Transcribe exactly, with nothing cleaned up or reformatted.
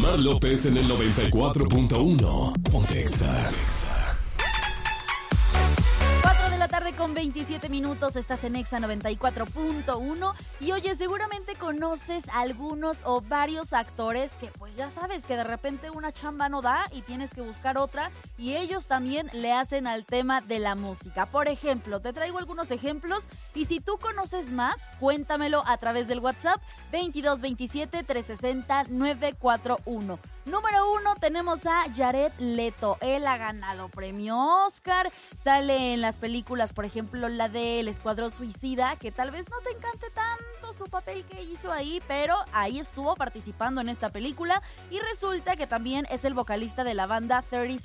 Mar López en el noventa y cuatro punto uno. Ponte Exa. cuatro de la tarde con veintisiete minutos, estás en Exa noventa y cuatro punto uno. Y oye, seguramente conoces algunos o varios actores que pues ya sabes que de repente una chamba no da y tienes que buscar otra, y ellos también le hacen al tema de la música. Por ejemplo, te traigo algunos ejemplos y si tú conoces más, cuéntamelo a través del WhatsApp veintidós veintisiete trescientos sesenta novecientos cuarenta y uno. Número uno, tenemos a Jared Leto. Él ha ganado premio Oscar, sale en las películas, por ejemplo, la de El Escuadrón Suicida, que tal vez no te encante tanto su papel que hizo ahí, pero ahí estuvo participando en esta película, y resulta que también es el vocalista de la banda treinta